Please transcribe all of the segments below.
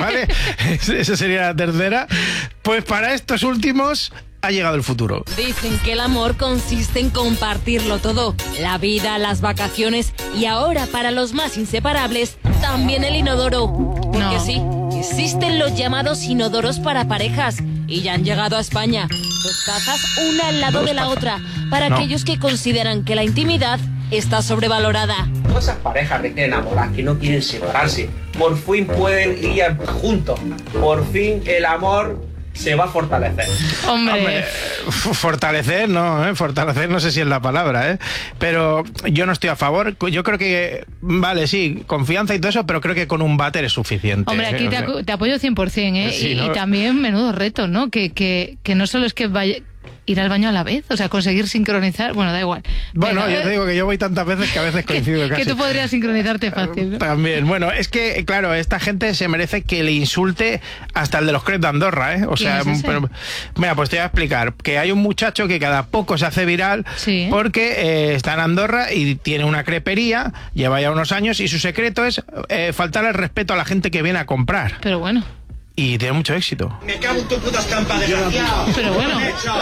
¿vale? Esa sería la tercera. Pues para estos últimos ha llegado el futuro. Dicen que el amor consiste en compartirlo todo. La vida, las vacaciones y ahora, para los más inseparables, también el inodoro. Porque sí, existen los llamados inodoros para parejas y ya han llegado a España. 2 tazas, una al lado de la otra, para aquellos que consideran que la intimidad está sobrevalorada. Todas esas parejas que quieren enamorar, que no quieren separarse, por fin pueden ir juntos. Por fin el amor se va a fortalecer. Hombre, fortalecer no, fortalecer no sé si es la palabra, pero yo no estoy a favor. Yo creo que, vale, sí, confianza y todo eso, pero creo que con un váter es suficiente. Hombre, aquí te apoyo 100%, Sí, y ¿no? también menudo reto, ¿no? Que no solo es que vaya ir al baño a la vez, o sea, conseguir sincronizar, bueno, da igual. Bueno, Pero, yo te digo que yo voy tantas veces que a veces coincido casi. que tú podrías sincronizarte fácil, ¿no? También, bueno, es que, claro, esta gente se merece que le insulte hasta el de los Crets de Andorra, O sea, ¿Quién es ese? mira, pues te voy a explicar, que hay un muchacho que cada poco se hace viral porque está en Andorra y tiene una crepería, lleva ya unos años y su secreto es faltar el respeto a la gente que viene a comprar. Pero bueno. Y tiene mucho éxito. Me cago en tu puta estampa, desgraciado. Pero bueno.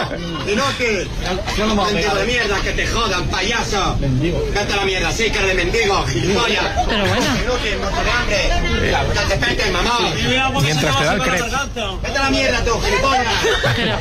Inútil. Mendigo de mierda, que te jodan, payaso. Vete a la mierda, sí, cara de mendigo, gilipollas. Pero bueno. Inútil, muerto de hambre. Que te pete, mamá. Mientras te da el crepe. Vete a la mierda, tú, gilipollas.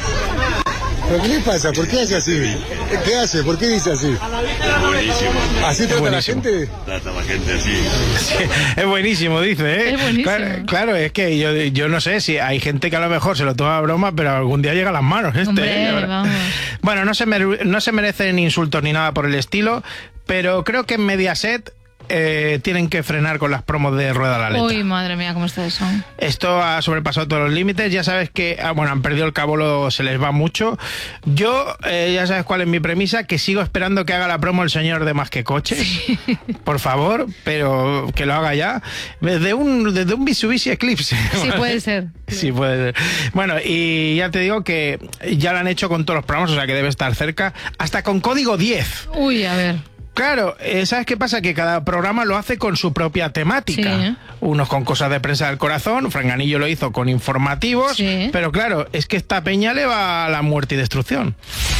¿Pero qué le pasa? ¿Por qué hace así? ¿Qué hace? ¿Por qué dice así? Buenísimo. ¿Así trata la buenísimo. gente? Trata a la gente así. Sí, es buenísimo, dice, Es buenísimo. Claro, es que yo no sé si hay gente que a lo mejor se lo toma a broma, pero algún día llega a las manos Hombre, vamos. Bueno, no se merecen insultos ni nada por el estilo, pero creo que en Mediaset tienen que frenar con las promos de Rueda la Letra. Uy, madre mía, cómo está eso. Esto ha sobrepasado todos los límites. Ya sabes que, han perdido el cabo, se les va mucho. Yo, ya sabes cuál es mi premisa, que sigo esperando que haga la promo el señor de Más que Coches. Sí. Por favor, pero que lo haga ya. Desde un Mitsubishi Eclipse. Sí, puede ser. Sí, puede ser. Bueno, y ya te digo que ya lo han hecho con todos los programas, o sea que debe estar cerca. Hasta con Código 10. Uy, a ver. Claro, ¿sabes qué pasa? Que cada programa lo hace con su propia temática. Sí. Unos con cosas de prensa del corazón, Franganillo lo hizo con informativos, pero claro, es que esta peña le va a la muerte y destrucción.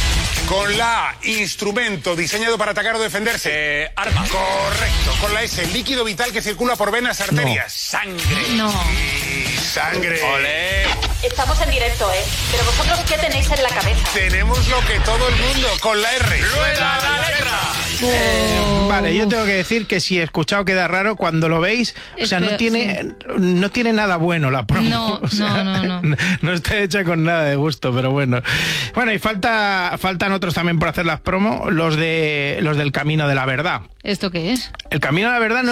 Con la A, instrumento diseñado para atacar o defenderse. Arma. Correcto. Con la S, líquido vital que circula por venas, arterias. Sangre. No. Y sangre. Olé. estamos en directo, pero vosotros, ¿qué tenéis en la cabeza? Tenemos lo que todo el mundo, con la R. ¡Rueda la letra! Vale, yo tengo que decir que si he escuchado queda raro cuando lo veis, o sea, no tiene nada bueno la promo. No, o sea, no está hecha con nada de gusto, pero bueno. Bueno, y faltan otros también por hacer las promos, los del Camino de la Verdad. ¿Esto qué es? El Camino de la Verdad no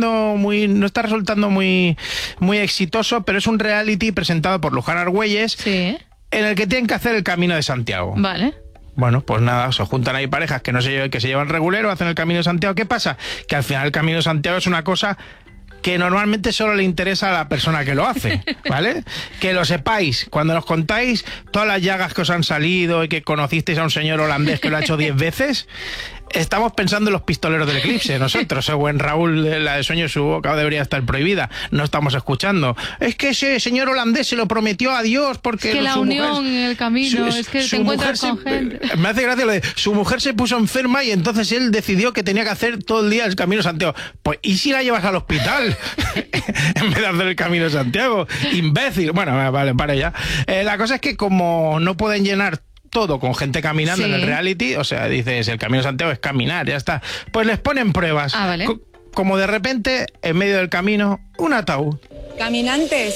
está resultando muy exitoso, pero es un reality presentado por Luján Argüelles, en el que tienen que hacer el Camino de Santiago. Vale. Bueno, pues nada, se juntan ahí parejas que se llevan regulero, hacen el Camino de Santiago. ¿Qué pasa? Que al final el Camino de Santiago es una cosa que normalmente solo le interesa a la persona que lo hace, ¿vale? Que lo sepáis, cuando nos contáis todas las llagas que os han salido y que conocisteis a un señor holandés que lo ha hecho 10 veces, estamos pensando en los pistoleros del Eclipse. Nosotros, buen Raúl, la de Sueño su boca debería estar prohibida. No estamos escuchando. Es que ese señor holandés se lo prometió a Dios porque... Es que la unión en el camino, es que te encuentras con gente... Me hace gracia lo de... Su mujer se puso enferma y entonces él decidió que tenía que hacer todo el día el Camino de Santiago. Pues, ¿y si la llevas al hospital? En vez de hacer el Camino de Santiago. Imbécil. Bueno, vale, para ya. La cosa es que como no pueden llenar todo con gente caminando en el reality, o sea, dices, el Camino de Santiago es caminar, ya está. Pues les ponen pruebas. Ah, vale. Como de repente, en medio del camino, un ataúd. Caminantes,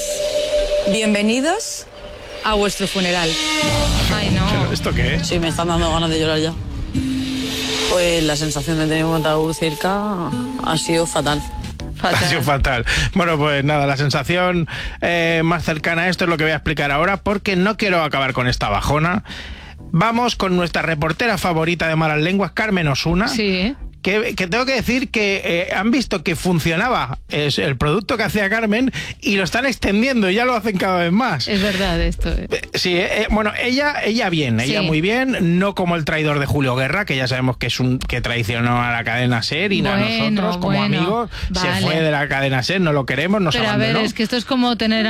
bienvenidos a vuestro funeral. Ay, no. ¿Esto qué es? Sí, me están dando ganas de llorar ya. Pues la sensación de tener un ataúd cerca ha sido fatal. Ha sido fatal. Bueno, pues nada, la sensación más cercana a esto es lo que voy a explicar ahora, porque no quiero acabar con esta bajona. Vamos con nuestra reportera favorita de Malas Lenguas, Carmen Osuna. Sí. Que tengo que decir que han visto que funcionaba el producto que hacía Carmen y lo están extendiendo y ya lo hacen cada vez más. Es verdad esto. Sí, bueno, ella bien, ella muy bien, no como el traidor de Julio Guerra, que ya sabemos que que traicionó a la cadena SER y a nosotros como amigos se fue de la cadena SER, no lo queremos, nos abandonó. Pero a ver, es que esto es como tener